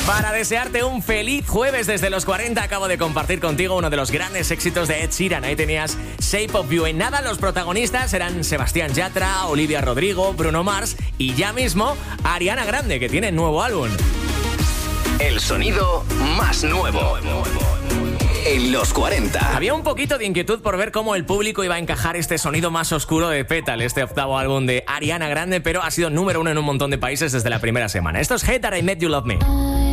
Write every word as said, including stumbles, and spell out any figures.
Para desearte un feliz jueves desde los cuarenta, acabo de compartir contigo uno de los grandes éxitos de Ed Sheeran. Ahí tenías Shape of You. En nada, los protagonistas eran Sebastián Yatra, Olivia Rodrigo, Bruno Mars y ya mismo Ariana Grande, que tiene nuevo álbum. El sonido más nuevo en los cuarenta. Había un poquito de inquietud por ver cómo el público iba a encajar este sonido más oscuro de Petal, este octavo álbum de Ariana Grande, pero ha sido número uno en un montón de países desde la primera semana. Esto es Hate That I Met You Love Me.